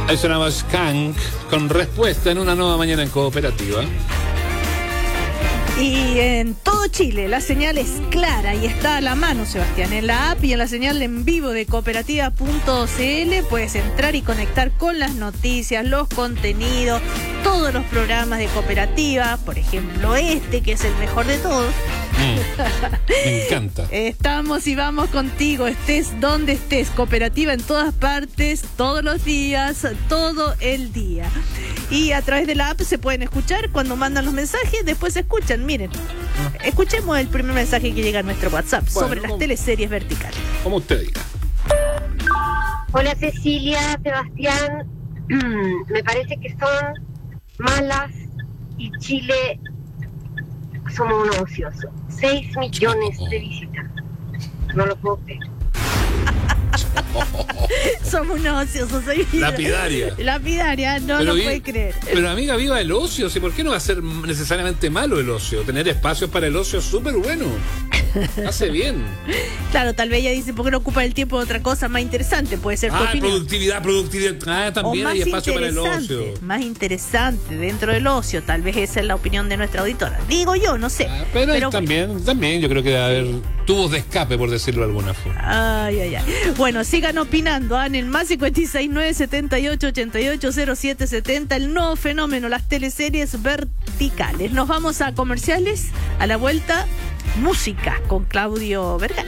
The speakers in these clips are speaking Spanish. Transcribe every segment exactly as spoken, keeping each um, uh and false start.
Ahí sonaba Skank con Respuesta en una nueva mañana en Cooperativa. Y en todo Chile la señal es clara y está a la mano, Sebastián. En la app y en la señal en vivo de cooperativa punto c l puedes entrar y conectar con las noticias, los contenidos, todos los programas de cooperativa, por ejemplo este, que es el mejor de todos. Mm, me encanta. Estamos y vamos contigo, estés donde estés. Cooperativa en todas partes, todos los días, todo el día. Y a través de la app se pueden escuchar cuando mandan los mensajes, después se escuchan. Miren, escuchemos el primer mensaje que llega a nuestro WhatsApp, bueno, sobre las teleseries verticales. Como usted diga. Hola Cecilia, Sebastián. Me parece que son malas y Chile somos unos ociosos. Seis millones de visitas. No lo puedo creer. Somos unos ociosos. Soy Lapidaria. Lapidaria, no pero lo vi, puede creer. Pero amiga, viva el ocio. ¿Sí? ¿Por qué no va a ser necesariamente malo el ocio? Tener espacios para el ocio es súper bueno. Hace bien. Claro, tal vez ella dice, ¿por qué no ocupa el tiempo de otra cosa más interesante? Puede ser tu Ah, opinión. productividad, productividad. Ah, también hay espacio para el ocio. Más interesante dentro del ocio. Tal vez esa es la opinión de nuestra auditora. Digo yo, no sé. Ah, pero, pero también, también yo creo que debe haber tubos de escape, por decirlo de alguna forma. Ay, ay, ay. Bueno, sigan opinando. ¿ah? En el más cinco seis nueve, siete ocho, ocho ocho, cero siete siete cero, el nuevo fenómeno, las teleseries verticales. Nos vamos a comerciales. A la vuelta, música con Claudio Vergara.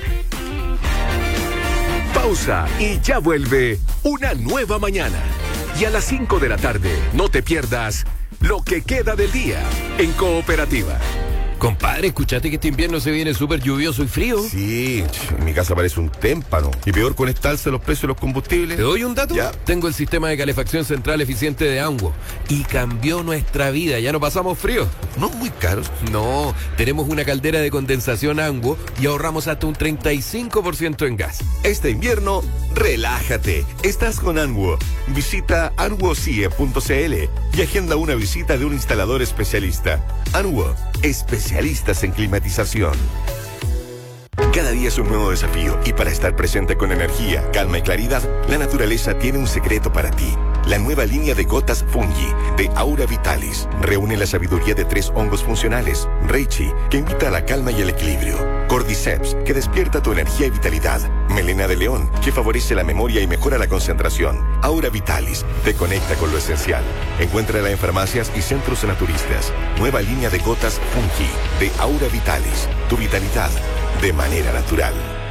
Pausa y ya vuelve una nueva mañana. Y a las cinco de la tarde, no te pierdas lo que queda del día en Cooperativa. Compadre, escuchaste que este invierno se viene súper lluvioso y frío. Sí, en mi casa parece un témpano. Y peor con esta alza de los precios de los combustibles. ¿Te doy un dato? Ya. Tengo el sistema de calefacción central eficiente de Anwo y cambió nuestra vida. Ya no pasamos frío. No muy caros. No, tenemos una caldera de condensación Anwo y ahorramos hasta un treinta y cinco por ciento en gas. Este invierno, relájate. Estás con Anwo. Visita anwo c i e punto c l y agenda una visita de un instalador especialista. Anwo, especialistas en climatización. Cada día es un nuevo desafío y para estar presente con energía, calma y claridad, la naturaleza tiene un secreto para ti. La nueva línea de gotas Fungi de Aura Vitalis reúne la sabiduría de tres hongos funcionales. Reishi, que invita a la calma y el equilibrio. Cordyceps, que despierta tu energía y vitalidad. Melena de león, que favorece la memoria y mejora la concentración. Aura Vitalis, te conecta con lo esencial. Encuéntrala en farmacias y centros naturistas. Nueva línea de gotas Fungi de Aura Vitalis. Tu vitalidad de manera natural.